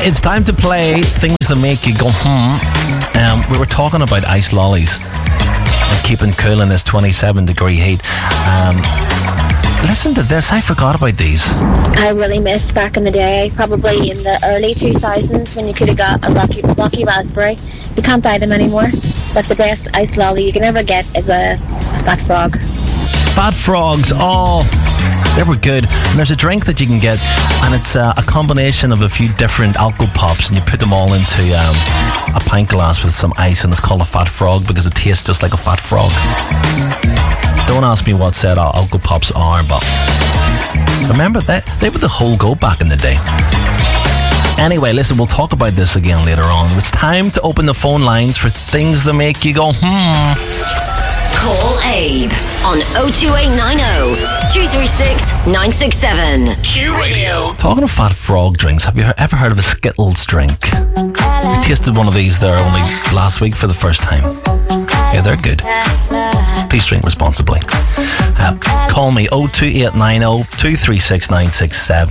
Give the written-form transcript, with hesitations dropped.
It's time to play things that make you go, we were talking about ice lollies and keeping cool in this 27-degree heat. Listen to this, I forgot about these. I really miss back in the day, probably in the early 2000s, when you could have got a rocky raspberry. You can't buy them anymore, but the best ice lolly you can ever get is a fat frog. Fat frogs, oh, they were good. And there's a drink that you can get, and it's a combination of a few different alcohol pops, and you put them all into a pint glass with some ice, and it's called a fat frog because it tastes just like a fat frog. Don't ask me what said alcohol pops are, but remember, they were the whole go back in the day. Anyway, listen, we'll talk about this again later on. It's time to open the phone lines for things that make you go, Call Abe on 02890 236 967. Q Radio. Talking of fat frog drinks, have you ever heard of a Skittles drink? I tasted one of these there only last week for the first time. Yeah, they're good. Please drink responsibly. Call me 02890 236 967.